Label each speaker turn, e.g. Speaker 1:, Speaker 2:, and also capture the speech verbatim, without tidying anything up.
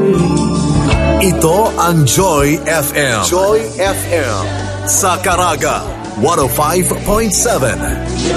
Speaker 1: Ito ang Joy F M. Joy F M. Sa Caraga, one oh five point seven.